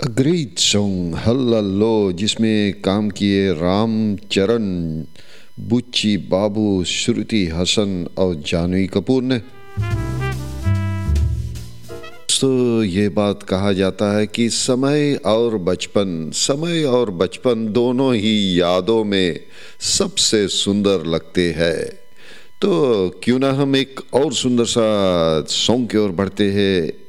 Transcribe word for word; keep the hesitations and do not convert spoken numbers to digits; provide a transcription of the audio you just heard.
A great song हल्ला जिसमें काम किए रामचरण, बुच्ची बाबू, श्रुति हसन और जानवी कपूर ने। तो ये बात कहा जाता है कि समय और बचपन समय और बचपन दोनों ही यादों में सबसे सुंदर लगते हैं। तो क्यों ना हम एक और सुंदर सा सॉन्ग की ओर बढ़ते हैं।